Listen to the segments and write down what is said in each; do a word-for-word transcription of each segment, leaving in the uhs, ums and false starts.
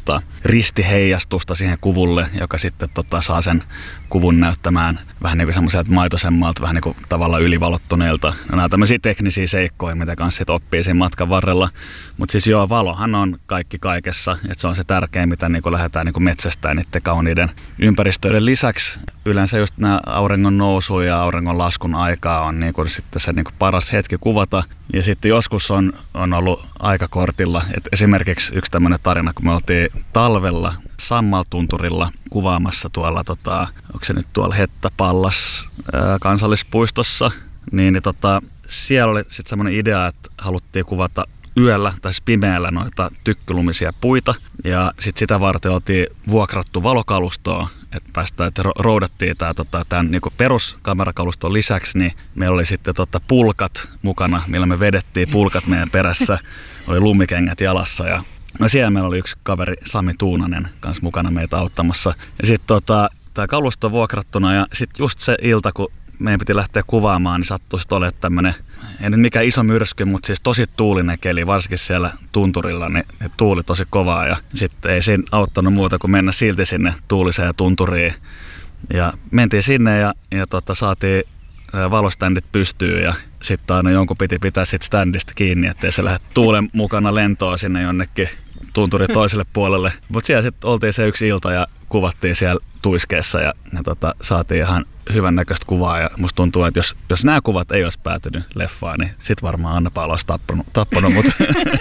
semmoista ristiheijastusta siihen kuvulle, joka sitten tota, saa sen kuvun näyttämään vähän niin kuin semmoiselta maitosemmalta, vähän niin kuin tavallaan ylivalottuneelta. No, nämä on tämmöisiä teknisiä seikkoja, mitä kanssa sit oppii siinä matkan varrella. Mutta siis joo, valohan on kaikki kaikessa, että se on se tärkein, mitä niin kuin lähdetään niin kuin metsästään niiden kauniiden ympäristöiden lisäksi. Yleensä just nämä auringon nousu ja auringon laskun aikaa on niin kuin sitten se niin kuin paras hetki kuvata. Ja sitten joskus on, on ollut aikakortilla, että esimerkiksi yksi tämmöinen tarina, kun me oltiin talvella Sammaltunturilla kuvaamassa tuolla, tota, onko se nyt tuolla Hettapallas ää, kansallispuistossa, niin, niin tota, siellä oli sitten semmoinen idea, että haluttiin kuvata yöllä tai pimeällä noita tykkylumisia puita. Ja sitten sitä varten oltiin vuokrattu valokalustoa, että päästään, että roudattiin tämä tota, tämän niinku peruskamerakaluston lisäksi, niin meillä oli sitten tota, pulkat mukana, millä me vedettiin pulkat meidän perässä. Oli lumikengät jalassa ja no siellä meillä oli yksi kaveri, Sami Tuunanen, kanssa mukana meitä auttamassa. Ja sitten tota, tämä kalusto vuokrattuna ja sitten just se ilta, kun meidän piti lähteä kuvaamaan, niin sattui sitten olemaan tämmöinen, ei nyt mikään iso myrsky, mutta siis tosi tuulinen keli, varsinkin siellä tunturilla, niin, niin tuuli tosi kovaa. Ja sitten ei siinä auttanut muuta kuin mennä silti sinne tuuliseen tunturiin. Ja mentiin sinne ja, ja tota, saatiin valoständit pystyyn ja sitten aina jonkun piti pitää sit standista kiinni, ettei se lähde tuulen mukana lentoa sinne jonnekin tunturin toiselle puolelle. Mutta siellä sitten oltiin se yksi ilta ja kuvattiin siellä tuiskeessa ja, ja tota, saatiin ihan hyvän näköistä kuvaa. Ja musta tuntuu, että jos, jos nämä kuvat ei olisi päätynyt leffaan, niin sit varmaan Anna-Paula olisi tappanut, tappanut mut.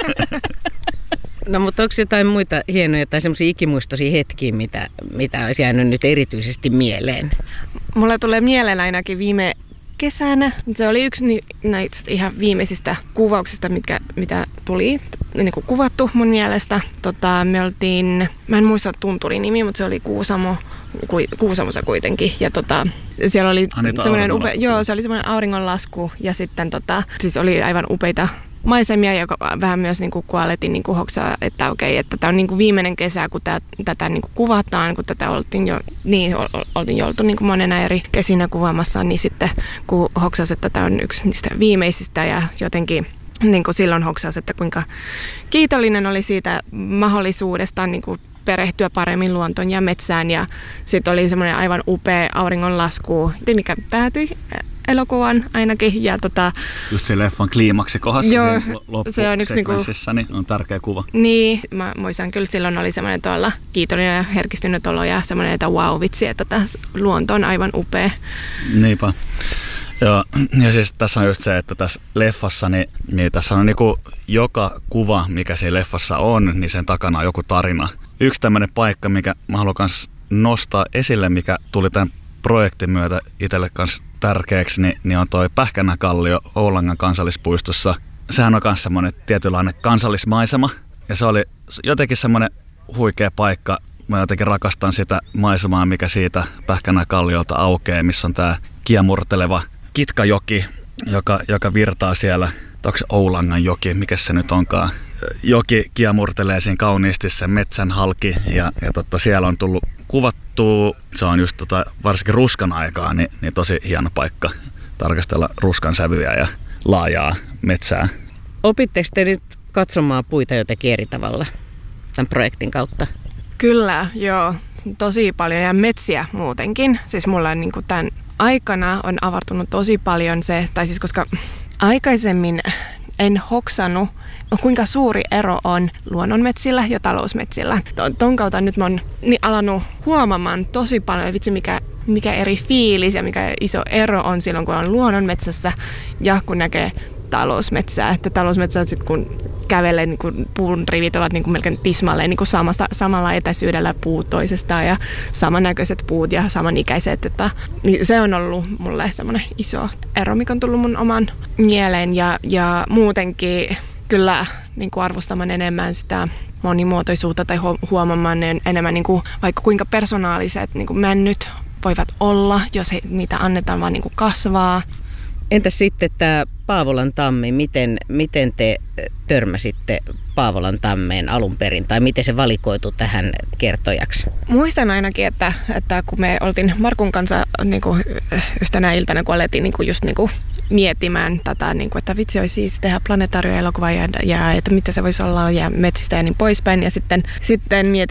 No mutta onko jotain muita hienoja tai semmoisia ikimuistoisia hetkiä, mitä, mitä olisi jäänyt nyt erityisesti mieleen? Mulle tulee mieleen ainakin viime kesänä. Se oli yksi näistä ihan viimeisistä kuvauksista, mitkä, mitä tuli niin kuin kuvattu mun mielestä. Tota, me oltiin, mä en muista tunturin nimi, mutta se oli Kuusamo, ku, Kuusamossa kuitenkin. Ja tota, siellä oli semmoinen upea, joo, se oli semmoinen auringonlasku ja sitten tota, siis oli aivan upeita maisemia, joka vähän myös niin kuin kuoletin niin kuin hoksaa, että okei, että tämä on niin kuin viimeinen kesä, kun tää, tätä niin kuin kuvataan, kun tätä oltiin jo, niin, oltiin jo oltu niin kuin monena eri kesinä kuvaamassa, niin sitten kun hoksasi, että tämä on yksi niistä viimeisistä ja jotenkin niin kuin silloin hoksasi, että kuinka kiitollinen oli siitä mahdollisuudesta niin kuin perehtyä paremmin luontoon ja metsään ja sitten oli semmoinen aivan upea auringonlasku, mikä päätyi elokuvan ainakin. Ja tota, just se leffan kliimaksi kohdassa joo, se on yksi niinku, niin on tärkeä kuva. Niin, mä muistan kyllä silloin oli semmoinen tuolla kiitollinen ja herkistynyt olo ja semmoinen, että wow vitsi, että tämä luonto on aivan upea. Niinpä. Joo, ja siis tässä on just se, että tässä leffassa, niin, niin tässä on niinku joka kuva, mikä siinä leffassa on, niin sen takana on joku tarina. Yksi tämmöinen paikka, mikä mä haluan kans nostaa esille, mikä tuli tämän projektin myötä itselle kans tärkeäksi, niin, niin on toi Pähkänäkallio Oulangan kansallispuistossa. Sehän on kans semmoinen tietynlainen kansallismaisema, ja se oli jotenkin semmoinen huikea paikka. Mä jotenkin rakastan sitä maisemaa, mikä siitä Pähkänäkalliolta aukeaa, missä on tää kiemurteleva Kitkajoki, joka, joka virtaa siellä. Onko se Oulangan joki, mikä se nyt onkaan? Joki kiemurtelee siinä kauniisti sen metsän halki ja, ja totta, siellä on tullut kuvattua, se on just tota, varsinkin ruskan aikaa, niin, niin tosi hieno paikka tarkastella ruskan sävyjä ja laajaa metsää. Opitteko te nyt katsomaan puita jotenkin eri tavalla tämän projektin kautta? Kyllä, joo. Tosi paljon ja metsiä muutenkin. Siis mulla on niin kuin tämän aikana on avartunut tosi paljon se, tai siis koska aikaisemmin en hoksannut, kuinka suuri ero on luonnonmetsillä ja talousmetsillä. Ton kautta nyt mä oon niin alannut huomaamaan tosi paljon, vitsi mikä, mikä eri fiilis ja mikä iso ero on silloin, kun on luonnonmetsässä ja kun näkee talousmetsää. Että talousmetsää sitten kun kävelee, niin kun puun rivit ovat niin kun melkein tismalleen niin kun samasta, samalla etäisyydellä puut toisestaan ja samannäköiset puut ja samanikäiset. Että, niin se on ollut mulle semmoinen iso ero, mikä on tullut mun oman mieleen ja, ja muutenkin kyllä niin kuin arvostamaan enemmän sitä monimuotoisuutta tai huomaamaan enemmän niin kuin, vaikka kuinka persoonalliset niin kuin männyt voivat olla, jos he, niitä annetaan vaan niin kuin kasvaa. Entäs sitten tämä Paavolan tammi, miten, miten te törmäsitte Paavolan tammeen alun perin tai miten se valikoitu tähän kertojaksi? Muistan ainakin, että, että kun me oltiin Markun kanssa niin kuin yhtenä iltana, kun alettiin niin kuin just niin kuin miettimään tätä, niin kuin, että vitsi olisi siis tehdä planetaarioelokuvaa ja, ja että mitä se voisi olla ja metsistä ja niin poispäin. Ja sitten, sitten mietin,